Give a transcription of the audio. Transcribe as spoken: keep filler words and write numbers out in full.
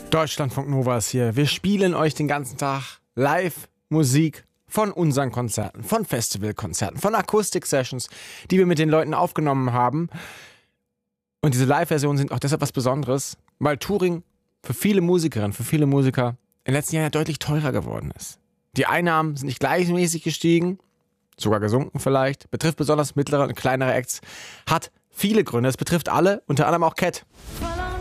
Deutschlandfunk Nova ist hier. Wir spielen euch den ganzen Tag Live-Musik von unseren Konzerten, von Festivalkonzerten, von Akustik-Sessions, die wir mit den Leuten aufgenommen haben. Und diese Live-Versionen sind auch deshalb was Besonderes, weil Touring für viele Musikerinnen, für viele Musiker in den letzten Jahren ja deutlich teurer geworden ist. Die Einnahmen sind nicht gleichmäßig gestiegen, sogar gesunken vielleicht, betrifft besonders mittlere und kleinere Acts, hat viele Gründe, es betrifft alle, unter anderem auch Cat. Follow